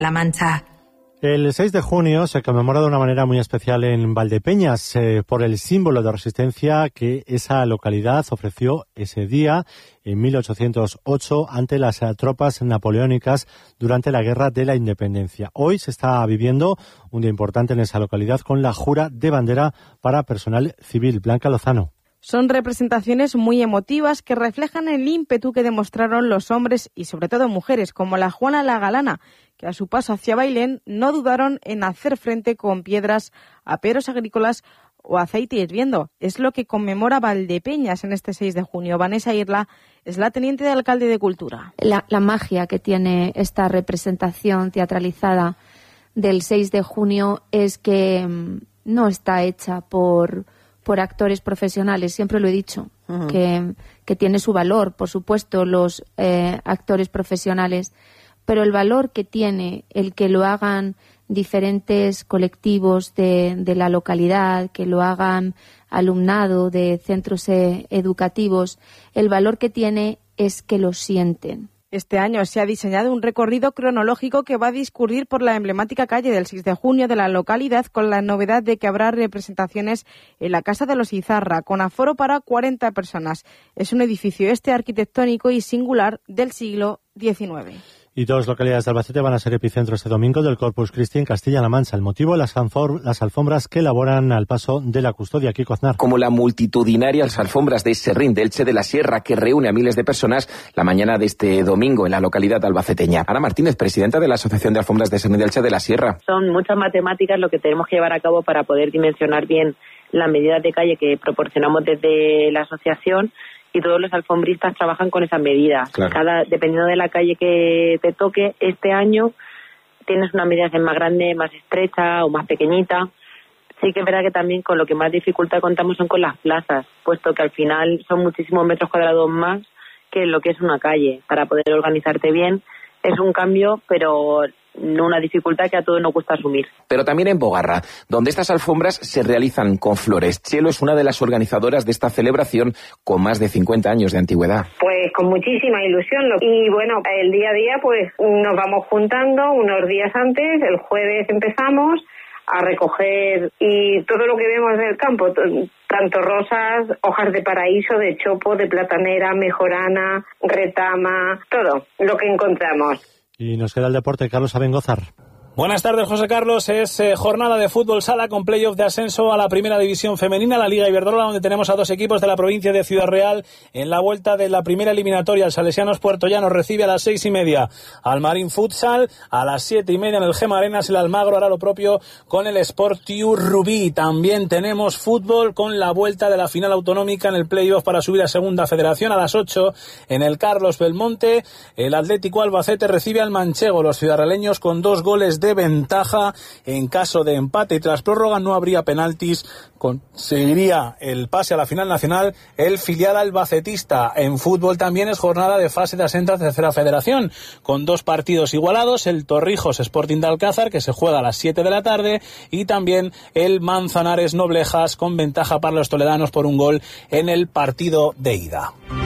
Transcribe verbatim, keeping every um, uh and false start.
La Mancha. El seis de junio se conmemora de una manera muy especial en Valdepeñas eh, por el símbolo de resistencia que esa localidad ofreció ese día en mil ochocientos ocho ante las eh, tropas napoleónicas durante la Guerra de la Independencia. Hoy se está viviendo un día importante en esa localidad con la jura de bandera para personal civil. Blanca Lozano. Son representaciones muy emotivas que reflejan el ímpetu que demostraron los hombres y sobre todo mujeres como la Juana la Galana, que a su paso hacia Bailén no dudaron en hacer frente con piedras, aperos agrícolas o aceite hirviendo. Es lo que conmemora Valdepeñas en este seis de junio. Vanessa Irla es la teniente de alcalde de Cultura. La, la magia que tiene esta representación teatralizada del seis de junio es que mmm, no está hecha por... por actores profesionales, siempre lo he dicho, uh-huh. que, que tiene su valor, por supuesto, los eh, actores profesionales, pero el valor que tiene el que lo hagan diferentes colectivos de, de la localidad, que lo hagan alumnado de centros eh, educativos, el valor que tiene es que lo sienten. Este año se ha diseñado un recorrido cronológico que va a discurrir por la emblemática calle del seis de junio de la localidad, con la novedad de que habrá representaciones en la Casa de los Izarra, con aforo para cuarenta personas. Es un edificio este arquitectónico y singular del siglo diecinueve. Y dos localidades de Albacete van a ser epicentro este domingo del Corpus Christi en Castilla-La Mancha. El motivo, las, alfor- las alfombras que elaboran al paso de la custodia. Kiko Aznar. Como la multitudinarias alfombras de Serrín de Elche de la Sierra, que reúne a miles de personas la mañana de este domingo en la localidad albaceteña. Ana Martínez, presidenta de la Asociación de Alfombras de Serrín de Elche de la Sierra. Son muchas matemáticas lo que tenemos que llevar a cabo para poder dimensionar bien las medidas de calle que proporcionamos desde la asociación. Y todos los alfombristas trabajan con esas medidas. Claro. Cada, dependiendo de la calle que te toque, este año tienes una medida más grande, más estrecha o más pequeñita. Sí que es verdad que también con lo que más dificultad contamos son con las plazas, puesto que al final son muchísimos metros cuadrados más que lo que es una calle. Para poder organizarte bien es un cambio, pero no una dificultad que a todos nos cuesta asumir. Pero también en Bogarra, donde estas alfombras se realizan con flores. Chelo es una de las organizadoras de esta celebración con más de cincuenta años de antigüedad. Pues con muchísima ilusión. Y bueno, el día a día pues nos vamos juntando unos días antes, el jueves empezamos a recoger y todo lo que vemos en el campo, tanto rosas, hojas de paraíso, de chopo, de platanera, mejorana, retama, todo lo que encontramos. Y nos queda el deporte, Carlos Abengozar. Buenas tardes, José Carlos. Es eh, jornada de fútbol sala con playoff de ascenso a la primera división femenina, la Liga Iberdrola, donde tenemos a dos equipos de la provincia de Ciudad Real en la vuelta de la primera eliminatoria. El Salesianos Puertollano recibe a las seis y media al Marín Futsal, a las siete y media en el Gema Arenas el Almagro hará lo propio con el Sportiu Rubí. También tenemos fútbol con la vuelta de la final autonómica en el playoff para subir a segunda federación. A las ocho en el Carlos Belmonte el Atlético Albacete recibe al Manchego. Los ciudadraleños con dos goles de ventaja. En caso de empate y tras prórroga no habría penaltis, conseguiría el pase a la final nacional el filial albacetista. En fútbol también es jornada de fase de ascenso a tercera federación con dos partidos igualados, el Torrijos Sporting de Alcázar que se juega a las siete de la tarde y también el Manzanares Noblejas con ventaja para los toledanos por un gol en el partido de ida.